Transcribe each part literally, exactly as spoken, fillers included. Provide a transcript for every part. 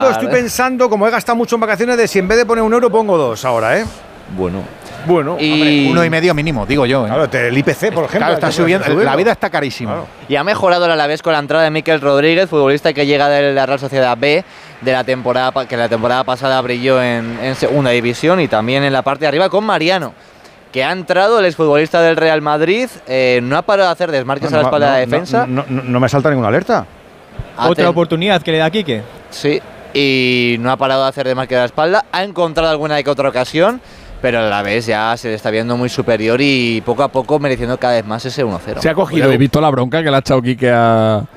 Estoy pensando, como he gastado mucho en vacaciones, de si en vez de poner un euro pongo dos ahora, ¿eh? Bueno. Bueno, y hombre, uno y medio mínimo, digo yo. ¿eh? Claro, el I P C, por ejemplo. Claro, está subiendo. La vida está carísima. Claro. Y ha mejorado el Alavés con la entrada de Mikel Rodríguez, futbolista que llega de la Real Sociedad B, de la temporada que la temporada pasada brilló en, en segunda división, y también en la parte de arriba con Mariano, que ha entrado, el exfutbolista del Real Madrid, eh, no ha parado de hacer desmarques no, a la espalda no, de la defensa. No, no, no, no me salta ninguna alerta. Otra oportunidad que le da Quique. Sí, y no ha parado de hacer desmarques a la espalda, ha encontrado alguna que otra ocasión, pero a la vez ya se le está viendo muy superior y poco a poco mereciendo cada vez más ese uno cero. Se ha cogido. ¿Habéis visto la bronca que le ha echado Quique a, a,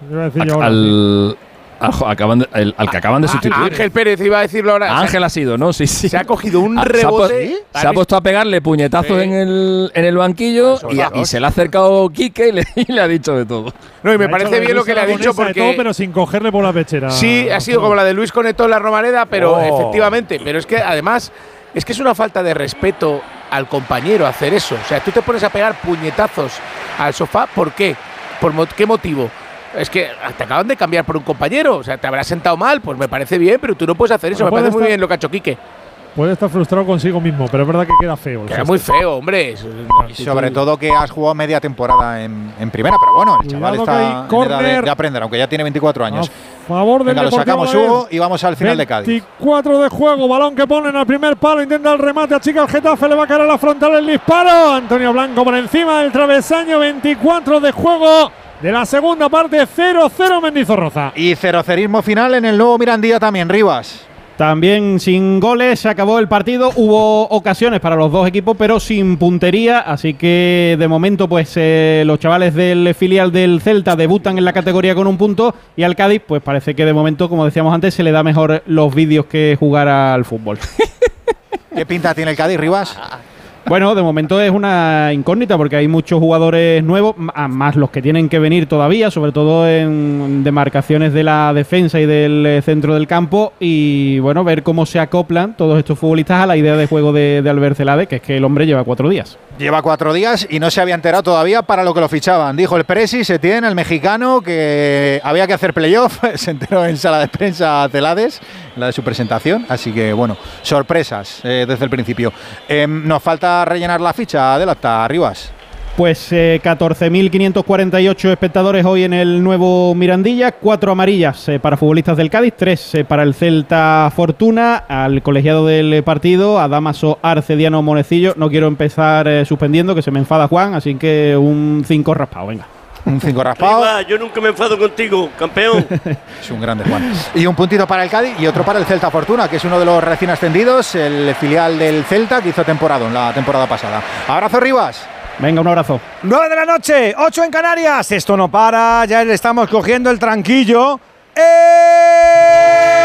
al, al, acaban de, el, al que acaban de sustituir? Ah, Ángel Pérez iba a decirlo ahora. Ángel ha sido, ¿no? Sí, sí. Se ha cogido un a, rebote. Se ha, se ha puesto a pegarle puñetazos sí. en, el, en el banquillo y, y se le ha acercado Quique y le, y le ha dicho de todo. No, y me, me parece bien lo que le ha dicho porque… Todo, pero sin cogerle por la pechera. Sí, ha sido como la de Luis Conetó en la Romareda, pero oh. efectivamente. Pero es que además… Es que es una falta de respeto al compañero hacer eso. O sea, tú te pones a pegar puñetazos al sofá, ¿por qué? ¿Por mo qué motivo? Es que te acaban de cambiar por un compañero. O sea, te habrás sentado mal, pues me parece bien, pero tú no puedes hacer eso. Me parece muy bien lo que ha hecho Quique. Puede estar frustrado consigo mismo, pero es verdad que queda feo. Queda muy feo, hombre. Y sobre todo que has jugado media temporada en, en primera, pero bueno, el chaval está en edad de, de aprender, aunque ya tiene veinticuatro años. A favor del Venga, lo sacamos, Hugo, y vamos al final de Cádiz. veinticuatro de juego, balón que ponen al primer palo, intenta el remate, achica el Getafe, le va a caer a la frontal el disparo. Antonio Blanco por encima del travesaño, veinticuatro de juego de la segunda parte, cero cero Mendizorroza. Y cerocerismo final en el nuevo Mirandilla también, Rivas. También sin goles, se acabó el partido, hubo ocasiones para los dos equipos, pero sin puntería, así que de momento pues eh, los chavales del filial del Celta debutan en la categoría con un punto, y al Cádiz pues parece que de momento, como decíamos antes, se le da mejor los vídeos que jugar al fútbol. ¿Qué pinta tiene el Cádiz, Rivas? Bueno, de momento es una incógnita porque hay muchos jugadores nuevos, más los que tienen que venir todavía, sobre todo en demarcaciones de la defensa y del centro del campo, y bueno, ver cómo se acoplan todos estos futbolistas a la idea de juego de, de Albert Celade, que es que el hombre lleva cuatro días. Lleva cuatro días y no se había enterado todavía para lo que lo fichaban. Dijo el Presi, Setién, el mexicano, que había que hacer playoff. Se enteró en sala de prensa Celades, la de su presentación. Así que, bueno, sorpresas eh, desde el principio. Eh, nos falta rellenar la ficha del acta, Rivas. Pues eh, catorce mil quinientos cuarenta y ocho espectadores hoy en el nuevo Mirandilla, cuatro amarillas eh, para futbolistas del Cádiz, tres eh, para el Celta Fortuna, al colegiado del partido, a Damaso Arcediano Monecillo. No quiero empezar eh, suspendiendo, que se me enfada Juan, así que un cinco raspado, venga. Un cinco raspado. Arriba, yo nunca me enfado contigo, campeón. Es un grande Juan. Y un puntito para el Cádiz y otro para el Celta Fortuna, que es uno de los recién ascendidos, el filial del Celta, que hizo temporada en la temporada pasada. Abrazo, Rivas. Venga, un abrazo. nueve de la noche, ocho en Canarias. Esto no para, ya le estamos cogiendo el tranquillo. ¡Eh!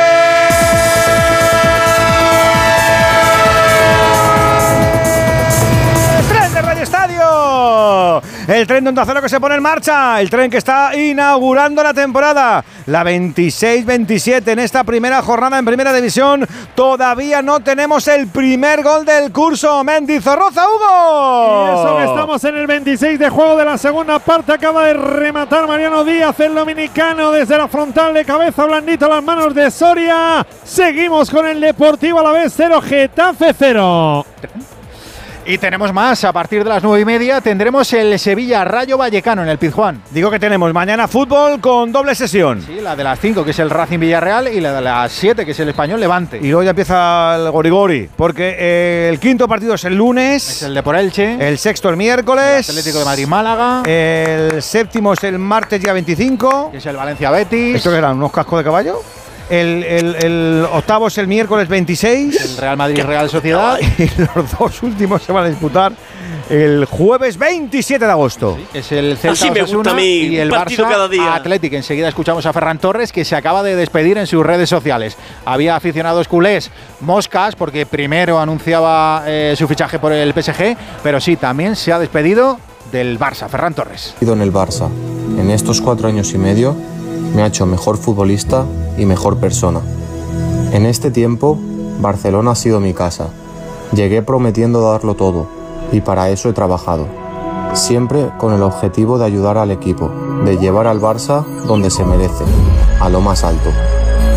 ¡Tren de Radio Estadio! El tren de Onda Cero que se pone en marcha. El tren que está inaugurando la temporada. La veintiséis veintisiete en esta primera jornada en Primera División. Todavía no tenemos el primer gol del curso. Mendizorroza, Hugo. Y eso que estamos en el veintiséis de juego de la segunda parte. Acaba de rematar Mariano Díaz, el dominicano, desde la frontal de cabeza, blandito las manos de Soria. Seguimos con el Deportivo Alavés cero, Getafe cero. Y tenemos más, a partir de las nueve y media tendremos el Sevilla Rayo Vallecano en el Pizjuán. Digo que tenemos mañana fútbol con doble sesión. Sí, la de las cinco, que es el Racing Villarreal, y la de las siete, que es el Español Levante. Y luego ya empieza el gorigori, porque eh, el quinto partido es el lunes. Es el de por Elche. El sexto el miércoles. El Atlético de Madrid Málaga. El séptimo es el martes día veinticinco. Que es el Valencia Betis. ¿Esto qué eran? ¿Unos cascos de caballo? El, el, el octavo es el miércoles veintiséis. El Real Madrid Real Sociedad. Y los dos últimos se van a disputar el jueves veintisiete de agosto. Sí, es el Celta Así me gusta a mí, y el un partido Barça cada día. Atlético. Enseguida escuchamos a Ferran Torres, que se acaba de despedir en sus redes sociales. Había aficionados culés moscas porque primero anunciaba eh, su fichaje por el P S G, pero sí, también se ha despedido del Barça. Ferran Torres. En el Barça, en estos cuatro años y medio, me ha hecho mejor futbolista y mejor persona. En este tiempo, Barcelona ha sido mi casa. Llegué prometiendo darlo todo, y para eso he trabajado. Siempre con el objetivo de ayudar al equipo, de llevar al Barça donde se merece, a lo más alto.